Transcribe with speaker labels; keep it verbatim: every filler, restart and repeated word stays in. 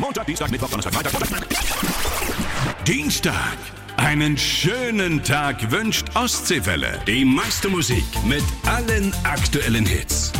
Speaker 1: Montag, Dienstag, Mittwoch, Donnerstag, Freitag. Dienstag. Einen schönen Tag wünscht Ostseewelle. Die meiste Musik mit allen aktuellen Hits.